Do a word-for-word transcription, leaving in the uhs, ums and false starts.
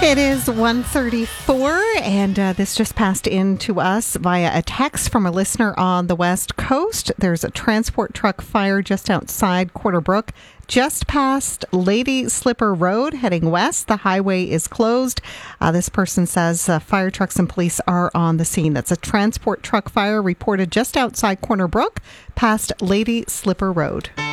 It is one thirty-four, and uh, this just passed in to us via a text from a listener on the West Coast. There's a transport truck fire just outside Corner Brook, just past Lady Slipper Road, heading west. The highway is closed. Uh, this person says uh, fire trucks and police are on the scene. That's a transport truck fire reported just outside Corner Brook, past Lady Slipper Road.